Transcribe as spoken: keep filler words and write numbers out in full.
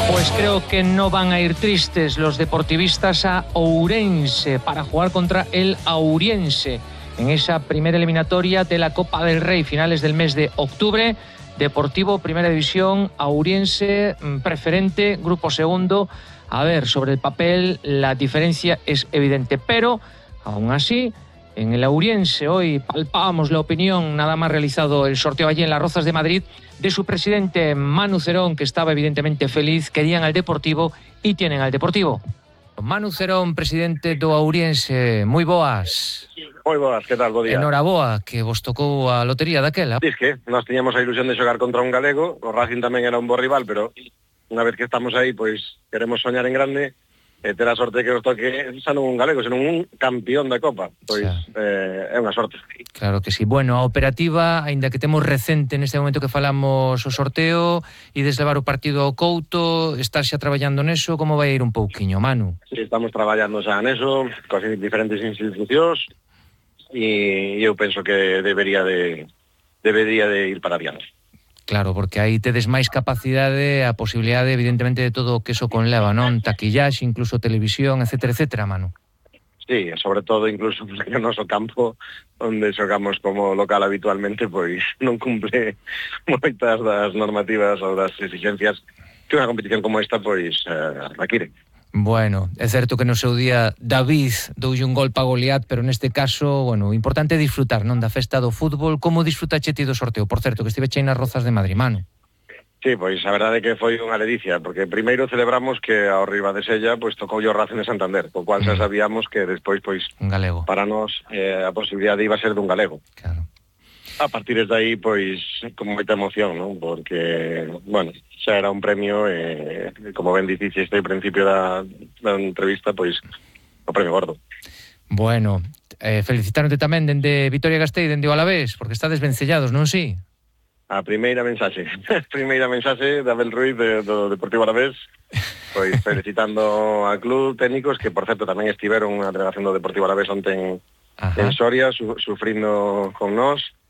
Pues creo que no van a ir tristes los deportivistas a Ourense para jugar contra el Auriense en esa primera eliminatoria de la Copa del Rey, finales del mes de octubre. Deportivo, Primera División, Auriense, preferente, grupo segundo. A ver, sobre el papel la diferencia es evidente, pero aún así, en el Auriense hoy palpábamos la opinión, nada más realizado el sorteo allí en Las Rozas de Madrid, de su presidente Manu Cerón, que estaba evidentemente feliz. Querían al Deportivo y tienen al Deportivo. Manu Cerón, presidente do Auriense, moi boas. Moi boas, que tal, bo día. Enhoraboa, que vos tocou a lotería daquela. Diz que nós tiñamos a ilusión de xogar contra un galego, o Racing tamén era un bo rival, pero unha vez que estamos aí, pois queremos soñar en grande e ter a sorte que nos toque xa non un galego, senón un campeón da Copa. Pois eh, é unha sorte. Claro que sí. Bueno, a operativa, aínda que temos recente neste momento que falamos o sorteo, e deslevar o partido ao Couto, estás xa traballando neso, como vai ir un pouquiño, Manu? Sí, estamos traballando xa neso, cos diferentes institucións, e eu penso que debería de debería de ir para adiante. Claro, porque aí tedes máis capacidade, a posibilidade, evidentemente, de todo o que eso conleva, non? Taquillaxe, incluso televisión, etcétera, etcétera, Manu. Sí, sobre todo incluso porque o noso campo onde xogamos como local habitualmente pois non cumple moitas das normativas ou das exigencias que unha competición como esta pois eh, require. Bueno, é certo que no seu día David doulle un gol pa Goliat, pero neste caso, bueno, o importante é disfrutar, non, da festa do fútbol. Como disfrutache ti do sorteo? Por certo, que estiveche aí nas Rozas de Madrid, Manu. Sí, pois a verdade é que foi unha ledicia, porque primeiro celebramos que ao riba de Sella pois tocou o Racing de Santander, co cual xa sabíamos que despois pois un galego. Para nós eh, a posibilidade iba a ser dun galego. Claro. A partir de aí, pois, con moita emoción, non? Porque, bueno, xa era un premio e, eh, como ben dicixe este principio da, da entrevista, pois, o premio gordo. Bueno, eh, felicitaronte tamén dende Vitoria-Gasteiz, dende o Alavés, porque estades vencellados, non si? A primeira mensaxe, a primeira mensaxe de Abel Ruiz de, do Deportivo Alavés, pois felicitando a club, técnicos, que por certo tamén estiveron a delegación do Deportivo Alavés onte en, en Soria, su, sufrindo con nós,